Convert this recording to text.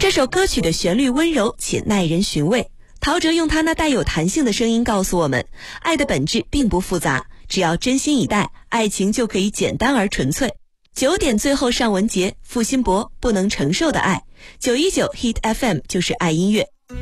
这首歌曲的旋律温柔且耐人寻味，陶喆用他那带有弹性的声音告诉我们，爱的本质并不复杂，只要真心以待，爱情就可以简单而纯粹。9点最后上文节，付辛博不能承受的爱，919 Hit FM 就是爱音乐。